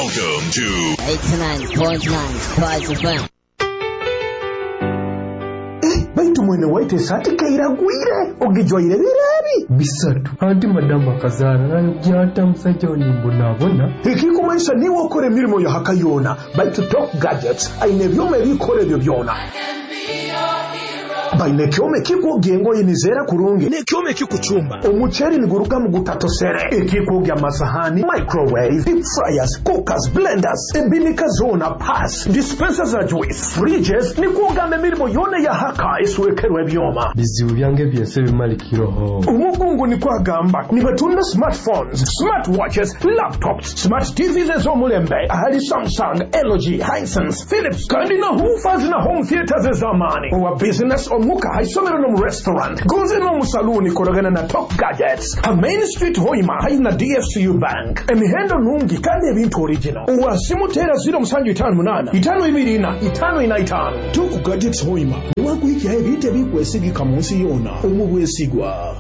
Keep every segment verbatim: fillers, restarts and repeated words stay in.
Welcome to eighty-nine point nine Spice F M. Baitu mwene waite sati kairagwire ogijwaire birabi bisatu anti madama akazara njata musajja onimbonabona ikikumanisha niwe okora emirimo ya hakayona baitu Top Gadgets aine byuma ebikora ebyo byona baine kyome kikugyengo yinizera kurungi ne kyome kikuchumba omucheri niguruka mu gutatosere ekikugya amasahani microwave deep fryers cookers blenders ebinika zona pass dispensers za juice fridges nikugamba emirimo yona ya haka iswekerwa ebyoma bizibu byange byese bimalikiroho umugungu nikwagamba nibatunda smartphones smartwatches laptops smart T Vs ezomulembe ahali Samsung L G Hisense Philips kandi na hoofers na home theaters ezamani owa business muka haisomero no restaurant goze no musaluni koragana na Top Gadgets ha Main Street Hoima haina D F C U Bank emihendo nungi kandi ebintu original uwa simutera zero musanju itanu munana itanu ibiri na itanu ina itanu Top Gadgets Hoima wakuiki ebite bikwesigika munsi yona omubwesigwa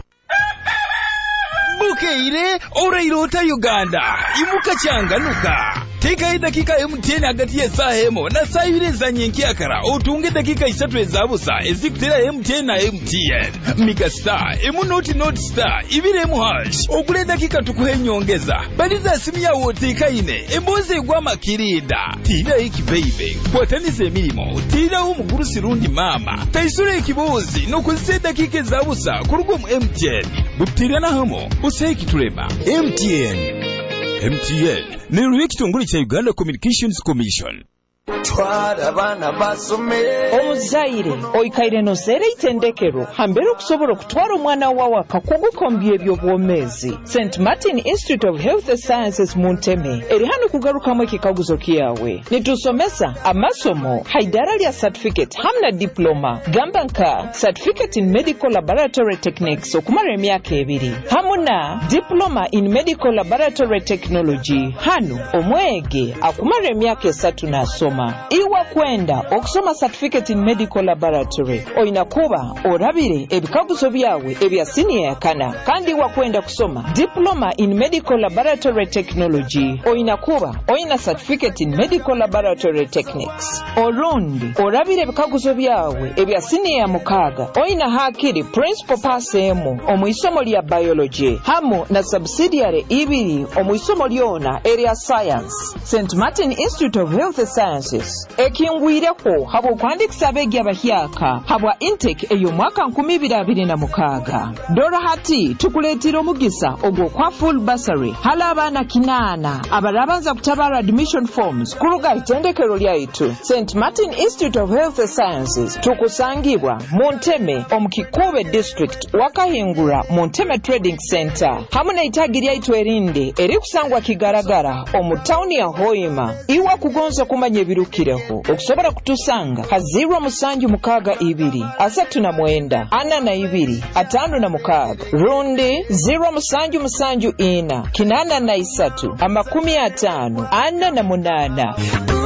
Bukeire orairota Uganda imuka changanuka teka dakika M T N hagati ya saa hemo na saa ibiri za nyenkiakara utunge dakika isatu ezabusa ezikutera M T N na M T N Mika Star emu noti noti star ibiri emu hash okule dakika tukuhe nyongeza baliza simu ya woteka ine emboze gwa makirinda tira iki baby kwatanize emirimo tira umuguru sirundi mama taisure ikibozi no kuzise dakika ezabusa kurugo mu M T N butira na hamo buseki tureba M T N M T N Neruye kitongole cha Uganda Communications Commission. Twara bana basome omuzaire oikaire no zere itendekero hambere okusobola okutwara omwana wawe akakugukombye ebyobwomezi Saint Martin Institute of Health Sciences Munteme eri hano kugarukamu ekikaguzo kiyawe nitusomesa amasomo haidara lya certificate hamna diploma gamba nka certificate in medical laboratory techniques okumara emyaka ebiri hamuna diploma in medical laboratory technology hano omwege akumara emyaka esatu nasoma iwa kwenda okusoma certificate in medical laboratory oina kuba orabire ebikaguzo byawe ebya senior kana kandi iwa kwenda kusoma diploma in medical laboratory technology oina kuba oina certificate in medical laboratory techniques orundi orabire ebikaguzo byawe ebya senior mukaga oina hakiri principal pass emu omuisomo lya biology hamu na subsidiary ibiri omuisomo lyona area science Saint Martin Institute of Health Sciences ekingwireko habo kwandikisa abegi abahyaka habwa intake eyo mwaka nkumi ibiri abiri na mukaga dora hati tukuletira omugisa ogwo kwa full bursary hala abana kinana abarabanza kutabara admission forms kuruga itendekero lyaitu Saint Martin Institute of Health Sciences tukusangibwa Monteme omukikube district wakahingura Monteme Trading Center hamuna itagi lyaitu erinde eri kusangwa kigaragara omutauni ya Hoima iwa kugonza kumanya ebirukireho okusobora kutusanga hazirwa musanju mukaga ibiri asatu na mwenda ana na ibiri atano na mukaga rundi zero musanju musanju ina kinana na isatu amakumi atano ana na munana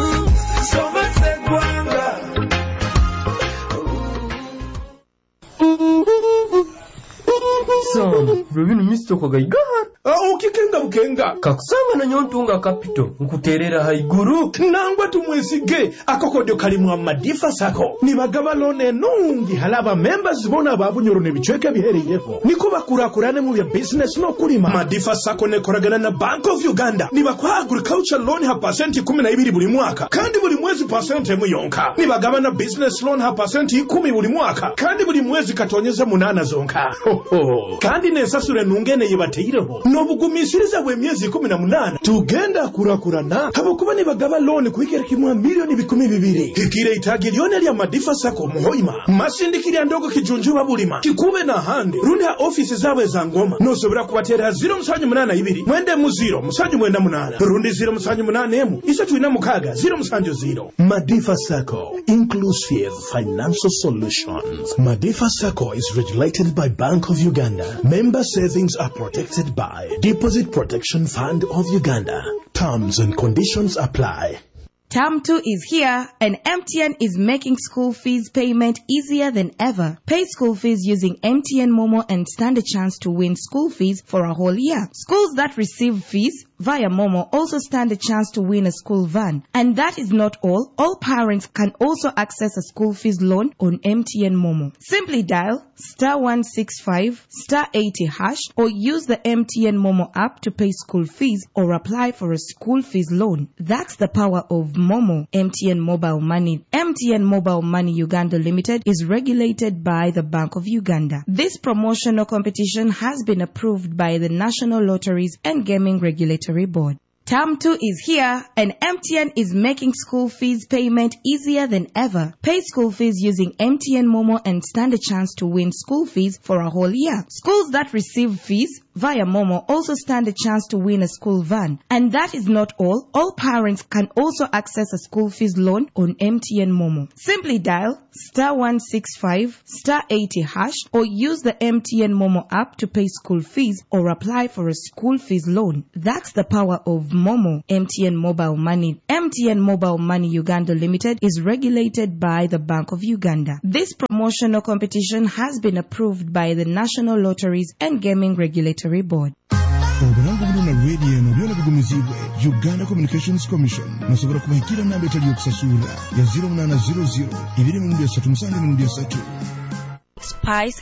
Sam, Robin misto kwa gaiga. Ah, ukikenga bukenga. Kakusanga na nyontunga kapito, nkuterera haiguru. Nangwa tumwesige, akokodyo kalimu amadifa sako. Nibagaba lone nungi halaba members bona babu nyoro nebichweke bihere yefo. Nikuba kurakurane mu ya business no kulima. Madifa sako ne koragana na Bank of Uganda. Nibakwa agriculture loan ha percent kumi na ibiri buli mwaka. Kandi buli mwezi percent emu yonka. Nibagaba na business loan ha percent kumi buli mwaka. Kandi buli mwezi katonyeza munana zonka. Ho ho. Kandi nesasure nungene yibateireho. Nobugumisiriza bwe myezi kumi na munana tugenda kurakurana habokuba ne bagaba loan kuikera kimwa milioni bikumi bibiri kikire itagi lyone lya Madifa Sako muhoima masindikira ndogo kijunju babulima kikube na hande rundi ha office zawe za Ngoma nosobora kubatera zero musanju munana ibiri mwende mu zero musanju mwenda munana rundi zero musanju munana emu isatu ina mukaga zero musanju zero. Madifa Sako, inclusive financial solutions. Madifa Sako is regulated by Bank of Uganda. Member savings are protected by Deposit Protection Fund of Uganda. Terms and conditions apply. Term two is here, and M T N is making school fees payment easier than ever. Pay school fees using M T N Momo and stand a chance to win school fees for a whole year. Schools that receive fees via Momo also stand a chance to win a school van. And that is not all. All parents can also access a school fees loan on M T N Momo. Simply dial star one six five star eighty hash or use the M T N Momo app to pay school fees or apply for a school fees loan. That's the power of Momo. M T N Mobile Money. M T N Mobile Money Uganda Limited is regulated by the Bank of Uganda. This promotional competition has been approved by the National Lotteries and Gaming Regulatory Board. Term two is here, and M T N is making school fees payment easier than ever. Pay school fees using M T N Momo and stand a chance to win school fees for a whole year. Schools that receive fees via Momo also stand a chance to win a school van. And that is not all. All parents can also access a school fees loan on M T N Momo. Simply dial star one six five star eighty hash or use the M T N Momo app to pay school fees or apply for a school fees loan. That's the power of Momo. M T N Mobile Money. M T N Mobile Money Uganda Limited is regulated by the Bank of Uganda. This promotional competition has been approved by the National Lotteries and Gaming Regulatory Board. Oburango buno na radio no byona bigumizibwe Uganda Communications Commission nasobora kubahikira namba etali okusasura ya zero nine zero zero two three three three. Spice